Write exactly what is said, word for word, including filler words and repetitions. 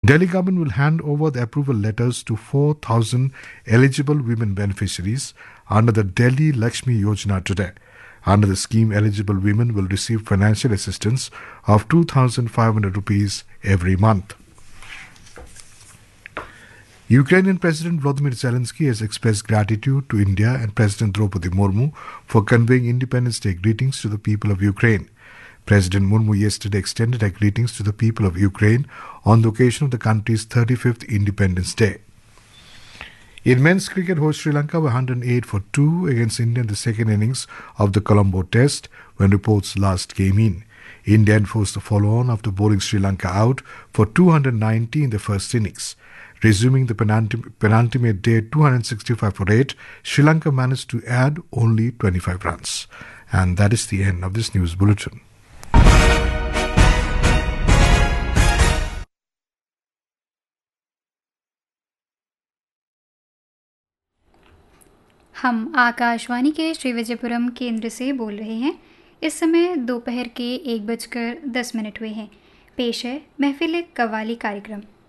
Delhi government will hand over the approval letters to four thousand eligible women beneficiaries under the Delhi Lakshmi Yojana today. Under the scheme, eligible women will receive financial assistance of two thousand five hundred rupees every month. Ukrainian President Volodymyr Zelensky has expressed gratitude to India and President Draupadi Murmu for conveying Independence Day greetings to the people of Ukraine. President Murmu yesterday extended her greetings to the people of Ukraine on the occasion of the country's thirty-fifth Independence Day. In men's cricket, host Sri Lanka were one hundred eight for two against India in the second innings of the Colombo Test when reports last came in. India enforced the follow-on after bowling Sri Lanka out for two hundred ninety in the first innings. Resuming the penultim- penultimate day two hundred sixty-five for eight, Sri Lanka managed to add only twenty-five runs. And that is the end of this news bulletin. हम आकाशवाणी के श्री विजयपुरम केंद्र से बोल रहे हैं। इस समय दोपहर के एक बजकर दस मिनट हुए हैं। पेश है महफिल कव्वाली कार्यक्रम।